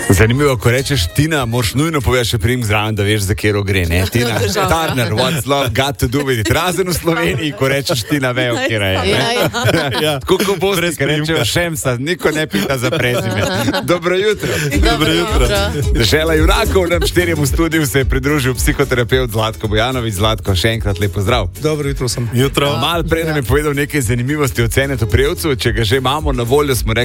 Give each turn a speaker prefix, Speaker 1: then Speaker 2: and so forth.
Speaker 1: Zanimivo, ko rečeš Tina, moraš nujno povedati še priimek zraven, da veš, za kjero gre, ne? Tina Turner, what's love got to do with it. Razen v Sloveniji, ko rečeš Tina, vejo, kjera je. Tako ko boste, ko rečejo Šemsa, niko ne pita za prezime. Dobro jutro.
Speaker 2: Dobro jutro.
Speaker 1: Dežela junakov, nam 4 v studiu se je pridružil psihoterapeut Zlatko Bojanović. Zlatko, še enkrat lepo zdrav.
Speaker 3: Dobro jutro sem.
Speaker 1: Mal prej nam je povedal nekaj zanimivosti o Cenetu Prevcu, če ga že imamo na voljo, smo rekli,